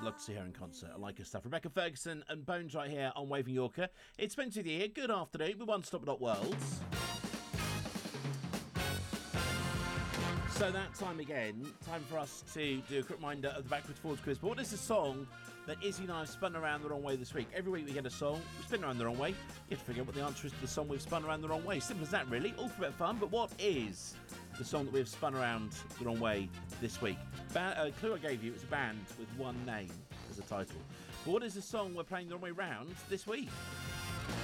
Love to see her in concert. I like her stuff. Rebecca Ferguson and Bones right here on Waving Yorker. It's Spencer with you here. Good afternoon. We're One Stop Dot Worlds. So that time again, time for us to do a quick reminder of the Backwards Forwards quiz. But what is the song that Izzy and I have spun around the wrong way this week? Every week we get a song, we spin around the wrong way. You have to figure out what the answer is to the song we've spun around the wrong way. Simple as that, really. All for a bit of fun. But what is the song that we've spun around the wrong way this week? Clue I gave you, it's a band with one name as a title. But what is the song we're playing the wrong way round this week?